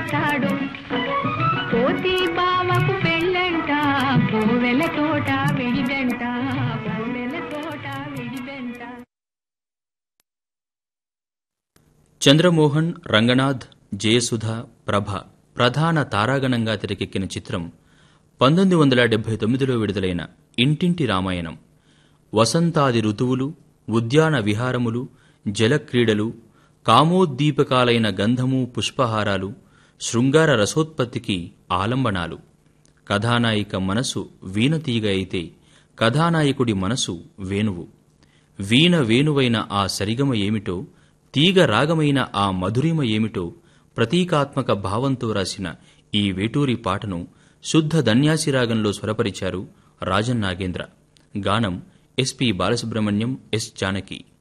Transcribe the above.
వస్తాడు. కోతి బావకు పెళ్ళంట, కోవెల తోట విడిదంట, కోవెల తోట విడిదంట. చంద్రమోహన్, రంగనాథ్, జయసుధ, ప్రభ ప్రధాన తారాగణంగా తెరకెక్కిన చిత్రం 1979లో విడుదలైన ఇంటింటి రామాయణం. వసంతాది ఋతువులు, ఉద్యాన విహారములు, జలక్రీడలు, కామోద్దీపకాలైన గంధము పుష్పహారాలు, శృంగార రసోత్పత్తికి ఆలంబనాలు. కథానాయిక మనసు వీణతీగ అయితే కథానాయకుడి మనసు వేణువు. వీణ వేణువైన ఆ సరిగమ ఏమిటో, తీగ రాగమైన ఆ మధురిమ ఏమిటో ప్రతీకాత్మక భావంతో రాసిన ఈ వేటూరి పాటను శుద్ధ ధన్యాసి రాగంలో స్వరపరిచారు రాజన్ నాగేంద్ర. గానం ఎస్పి బాలసుబ్రహ్మణ్యం, ఎస్ జానకి.